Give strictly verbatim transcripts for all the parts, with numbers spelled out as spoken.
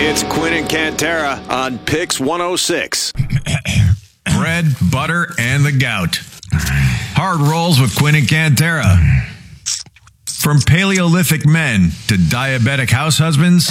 It's Quinn and Cantera on Pix one oh six. Bread, butter, and the gout. Hard rolls with Quinn and Cantera. From Paleolithic men to diabetic house husbands,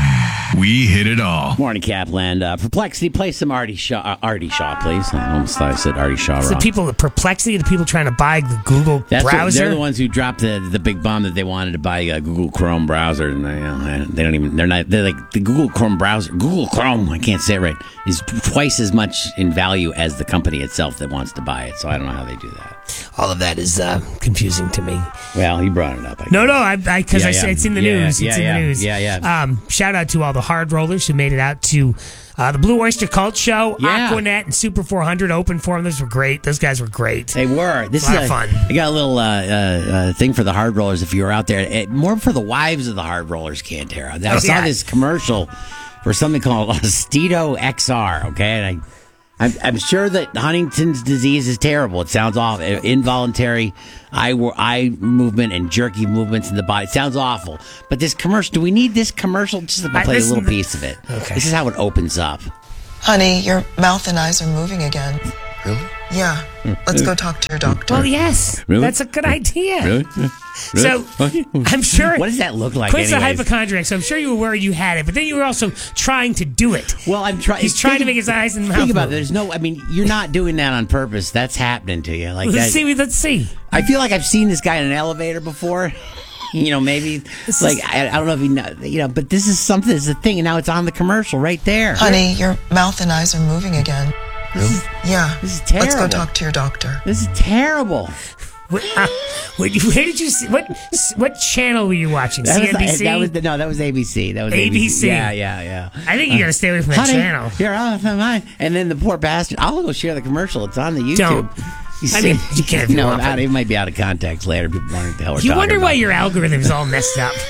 we hit it all. Morning, Capland. Uh, Perplexity, play some Artie Shaw, uh, Artie Shaw, please. I almost thought I said Artie Shaw It's wrong. the people, the Perplexity, the people trying to buy the Google That's what- browser. they're the ones who dropped the, the big bomb that they wanted to buy a Google Chrome browser, and they, you know, they don't even. They're not. They're like the Google Chrome browser. Google Chrome, I can't say it right, is twice as much in value as the company itself that wants to buy it. So I don't know how they do that. All of that is uh, confusing to me. Well, he brought it up. I No, no, I because I, Yeah, said yeah. it's in the Yeah, news. yeah, it's in yeah. the news. Yeah, yeah. Um, shout out to all the hard rollers who made it out to uh, the Blue Oyster Cult Show, Yeah. Aquanet, and Super four hundred open for them. Those were great. Those guys were great. They were. This A lot is of fun. I got a little uh, uh, uh, thing for the hard rollers. If you were out there, it, more for the wives of the hard rollers, Cantera. I Oh, saw yeah. this commercial for something called Ostedo X R. Okay, and I. I'm, I'm sure that Huntington's disease is terrible. It sounds awful. Involuntary eye, eye movement and jerky movements in the body. It sounds awful. But this commercial, do we need this commercial? Just to I- play a this- little piece of it. Okay. This is how it opens up. Honey, your mouth and eyes are moving again. Really? Yeah. Let's go talk to your doctor. Well, yes, Really? that's a good idea. Really? So I'm sure. What does that look like? Quinn's a anyways? hypochondriac, so I'm sure you were worried you had it, but then you were also trying to do it. Well, I'm trying. He's trying to make his eyes and mouth Think about it. move. There's no. I mean, you're not doing that on purpose. That's happening to you. Like Let's that. see. Let's see. I feel like I've seen this guy in an elevator before. You know, maybe This like is- I, I don't know if he, know, you know, but this is something. It's a thing, and now it's on the commercial right there. Honey, your mouth and eyes are moving again. Really? Yeah. This is Let's go terrible. talk to your doctor. This is terrible. Where, uh, where, where did you see? What what channel were you watching? That was, C N B C. that was the, no, that was A B C. That was A B C. Yeah, yeah, yeah. I think you got to stay away from that Honey, channel. you're off my mind. And then the poor bastard. I'll go share the commercial. It's on the YouTube. Don't. You I see- mean, you can't if you No, want, out- but- it might be out of context later. People wondering what the hell we're You talking wonder why about. your algorithm's all messed up.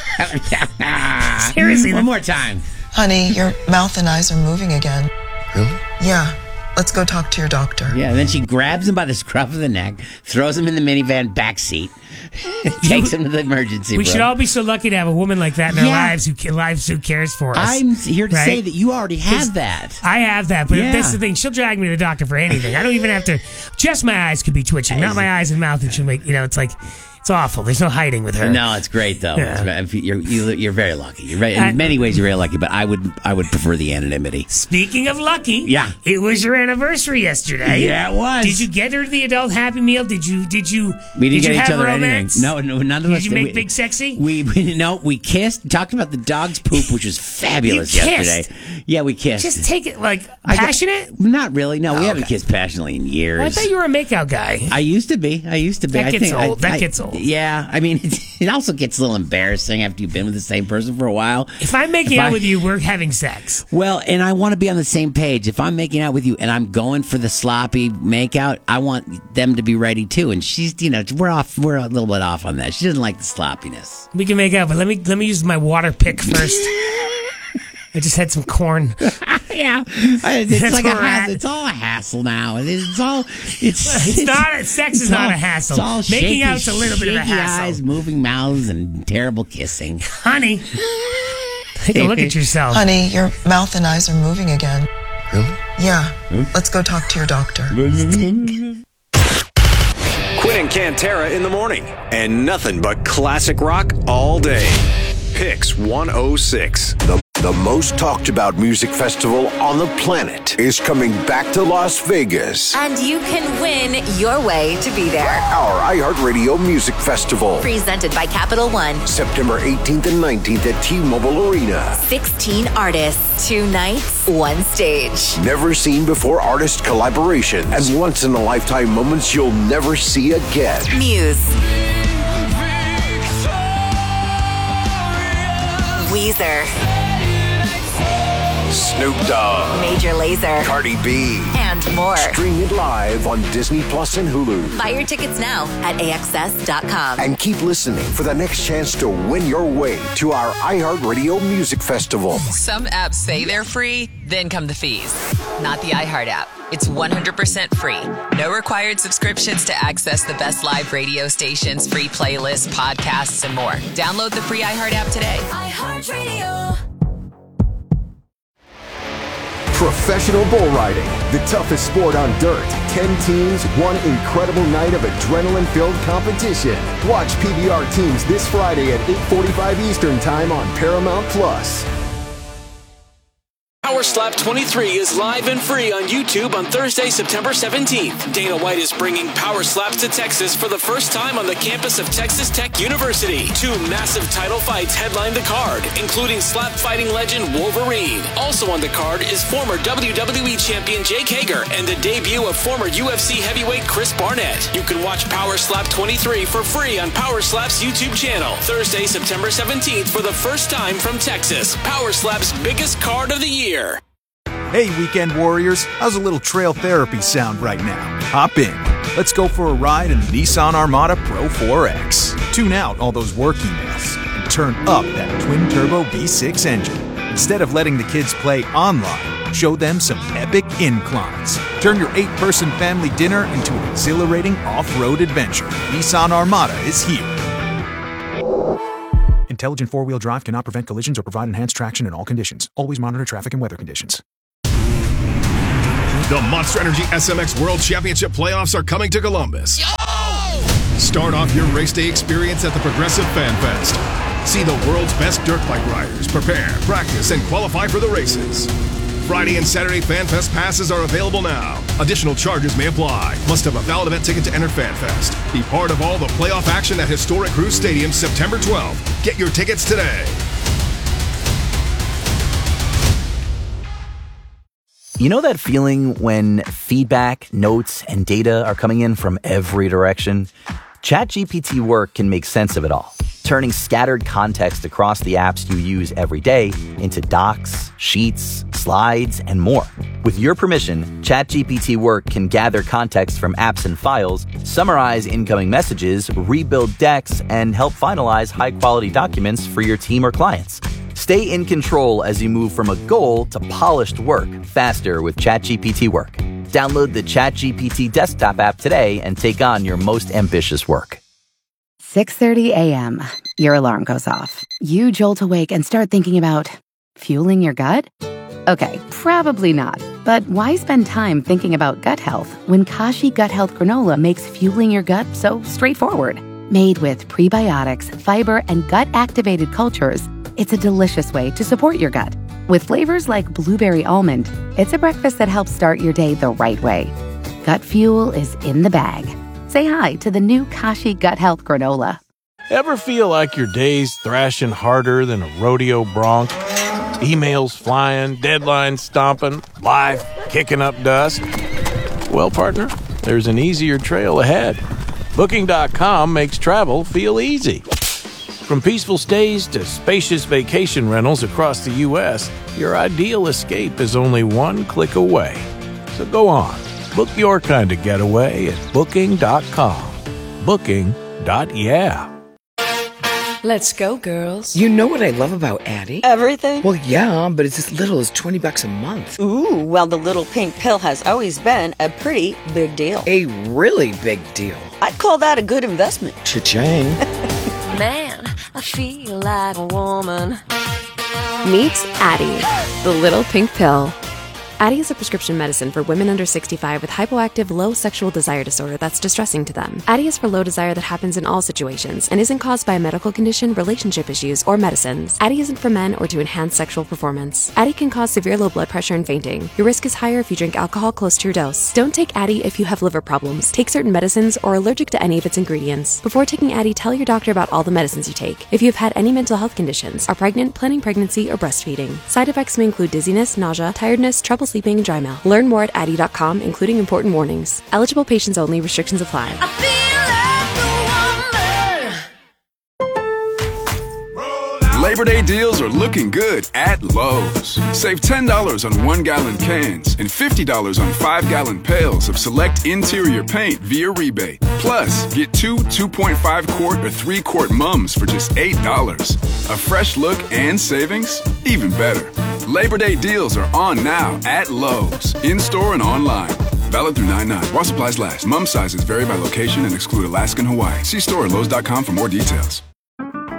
Seriously, One more time. Honey, your mouth and eyes are moving again. Really? Yeah. Let's go talk to your doctor. Yeah, and then she grabs him by the scruff of the neck, throws him in the minivan back seat, takes him to the emergency We room. should all be so lucky to have a woman like that in our Yeah. lives who ca- lives who cares for us. I'm here to right? say that you already have 'Cause that. I have that, but Yeah. that's the thing. She'll drag me to the doctor for anything. I don't even have to. Just my eyes could be twitching, not my eyes and mouth, and she'll make. You know, it's like it's awful. There's no hiding with her. No, it's great though. Yeah. It's- You're you- you're very lucky. You're very, in I- many ways, you're very lucky. But I would I would prefer the anonymity. Speaking of lucky, Yeah. it was your anniversary yesterday. Yeah, it was. Did you get her the adult Happy Meal? Did you? Did you? We didn't did get you each have other romance? anything. No, no, none of Did us. you make we, big sexy? We, we no, we kissed. Talked about the dog's poop, which was fabulous You kissed? yesterday. Yeah, we kissed. Just take it like I got- passionate. Not really. No, we Oh, haven't okay. kissed passionately in years. Well, I thought you were a makeout guy. I used to be. I used to be. That I gets think I- old. That I- gets old. Yeah, I mean, it, it also gets a little embarrassing after you've been with the same person for a while. If I'm making If out I- with you, we're having sex. Well, and I want to be on the same page. If I'm making out with you and I'm going for the sloppy makeout, I want them to be ready too. And she's, you know, we're off. We're a little bit off on that. She doesn't like the sloppiness. We can make out, but let me let me use my water pick first. I just had some corn. Yeah, it's That's like a where we're hassle. at. It's all a hassle now. It's all. It's, It's not- sex is it's not all- a hassle. It's all Making shaky, out's a little bit of a shaky hassle. Eyes, moving mouths, and terrible kissing. Honey, take a look at yourself. Honey, your mouth and eyes are moving again. Really? Yeah. Let's go talk to your doctor. Quinn and Cantera in the morning. And nothing but classic rock all day. Pix one oh six. The, the most talked about music festival on the planet is coming back to Las Vegas. And you can win your way to be there. Our iHeartRadio Music Festival. Presented by Capital One. September eighteenth and nineteenth at T-Mobile Arena. sixteen artists, two nights, one stage. Never seen before artist collaborations and once in a lifetime moments you'll never see again. Muse. Weezer. Snoop Dogg. Major Lazer. Cardi B. And more. Stream it live on Disney Plus and Hulu. Buy your tickets now at A X S dot com. And keep listening for the next chance to win your way to our iHeartRadio Music Festival. Some apps say they're free, then come the fees. Not the iHeart app. It's one hundred percent free. No required subscriptions to access the best live radio stations, free playlists, podcasts, and more. Download the free iHeart app today. iHeartRadio. professional bull riding, the toughest sport on dirt. Ten teams, one incredible night of adrenaline-filled competition. Watch P B R teams this Friday at eight forty-five Eastern Time on Paramount Plus. Power Slap twenty-three is live and free on YouTube on Thursday, September seventeenth. Dana White is bringing Power Slaps to Texas for the first time on the campus of Texas Tech University. Two massive title fights headline the card, including slap fighting legend Wolverine. Also on the card is former W W E champion Jake Hager and the debut of former U F C heavyweight Chris Barnett. You can watch Power Slap twenty-three for free on Power Slap's YouTube channel. Thursday, September seventeenth for the first time from Texas. Power Slap's biggest card of the year. Hey, Weekend Warriors, how's a little trail therapy sound right now? Hop in. Let's go for a ride in the Nissan Armada Pro four X. Tune out all those work emails and turn up that twin-turbo V six engine. Instead of letting the kids play online, show them some epic inclines. Turn your eight-person family dinner into an exhilarating off-road adventure. Nissan Armada is here. Intelligent four-wheel drive cannot prevent collisions or provide enhanced traction in all conditions. Always monitor traffic and weather conditions. The Monster Energy S M X World Championship playoffs are coming to Columbus. Yo! Start off your race day experience at the Progressive Fan Fest. See the world's best dirt bike riders prepare, practice, and qualify for the races. Friday and Saturday Fan Fest passes are available now. Additional charges may apply. Must have a valid event ticket to enter Fan Fest. Be part of all the playoff action at historic Cruise Stadium September twelfth. Get your tickets today. You know that feeling when feedback, notes, and data are coming in from every direction? ChatGPT Work can make sense of it all, turning scattered context across the apps you use every day into docs, sheets, slides, and more. With your permission, ChatGPT Work can gather context from apps and files, summarize incoming messages, rebuild decks, and help finalize high-quality documents for your team or clients. Stay in control as you move from a goal to polished work faster with ChatGPT Work. Download the ChatGPT desktop app today and take on your most ambitious work. six thirty a.m. Your alarm goes off. You jolt awake and start thinking about fueling your gut? Okay, probably not. But why spend time thinking about gut health when Kashi Gut Health Granola makes fueling your gut so straightforward? Made with prebiotics, fiber, and gut-activated cultures, it's a delicious way to support your gut. With flavors like blueberry almond, it's a breakfast that helps start your day the right way. Gut fuel is in the bag. Say hi to the new Kashi Gut Health Granola. Ever feel like your day's thrashing harder than a rodeo bronc? Emails flying, deadlines stomping, life kicking up dust? Well, partner, there's an easier trail ahead. Booking dot com makes travel feel easy. From peaceful stays to spacious vacation rentals across the U S, your ideal escape is only one click away. So go on, book your kind of getaway at Booking dot com. Booking. Yeah. Let's go, girls. You know what I love about Addie? Everything? Well, yeah, but it's as little as twenty bucks a month. Ooh, well, the little pink pill has always been a pretty big deal. A really big deal. I'd call that a good investment. Cha-ching. Man, I feel like a woman. Meet Addie, the little pink pill. Addie is a prescription medicine for women under sixty-five with hypoactive low sexual desire disorder that's distressing to them. Addie is for low desire that happens in all situations and isn't caused by a medical condition, relationship issues, or medicines. Addie isn't for men or to enhance sexual performance. Addie can cause severe low blood pressure and fainting. Your risk is higher if you drink alcohol close to your dose. Don't take Addie if you have liver problems, take certain medicines, or are allergic to any of its ingredients. Before taking Addie, tell your doctor about all the medicines you take. If you have had any mental health conditions, are pregnant, planning pregnancy, or breastfeeding. Side effects may include dizziness, nausea, tiredness, trouble sleeping, and dry mouth. Learn more at Addie dot com, including important warnings. Eligible patients only. Restrictions apply. Labor Day deals are looking good at Lowe's. Save ten dollars on one-gallon cans and fifty dollars on five-gallon pails of select interior paint via rebate. Plus, get two two point five quart or three quart mums for just eight dollars. A fresh look and savings? Even better. Labor Day deals are on now at Lowe's, in-store and online. Valid through nine nine. While supplies last. Mum sizes vary by location and exclude Alaska and Hawaii. See store at Lowe's dot com for more details.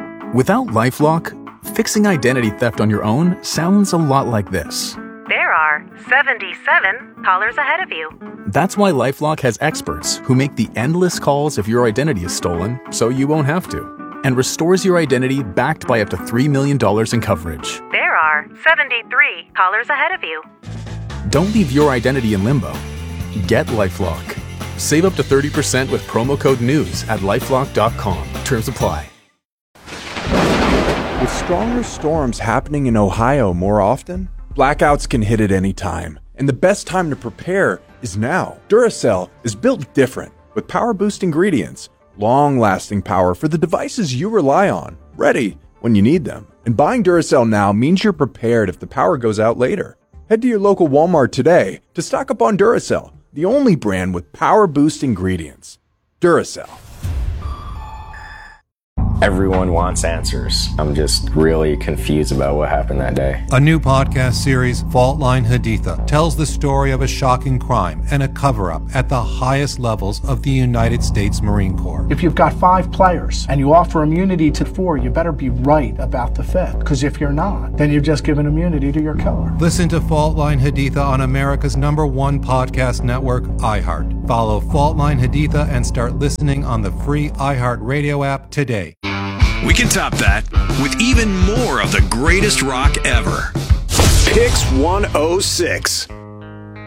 Without LifeLock, fixing identity theft on your own sounds a lot like this. There are are seventy-seven callers ahead of you. That's why LifeLock has experts who make the endless calls if your identity is stolen, so you won't have to, and restores your identity backed by up to three million dollars in coverage. There are seventy-three callers ahead of you. Don't leave your identity in limbo. Get LifeLock. Save up to thirty percent with promo code NEWS at lifelock dot com. Terms apply. With stronger storms happening in Ohio more often, blackouts can hit at any time. And the best time to prepare is now. Duracell is built different, with power-boost ingredients, long-lasting power for the devices you rely on, ready when you need them. And buying Duracell now means you're prepared if the power goes out later. Head to your local Walmart today to stock up on Duracell, the only brand with power-boost ingredients. Duracell. Everyone wants answers. I'm just really confused about what happened that day. A new podcast series, Fault Line Haditha, tells the story of a shocking crime and a cover-up at the highest levels of the United States Marine Corps. If you've got five players and you offer immunity to four, you better be right about the fifth. Because if you're not, then you've just given immunity to your killer. Listen to Fault Line Haditha on America's number one podcast network, iHeart. Follow Fault Line Haditha and start listening on the free iHeart Radio app today. We can top that with even more of the greatest rock ever. Picks one oh six.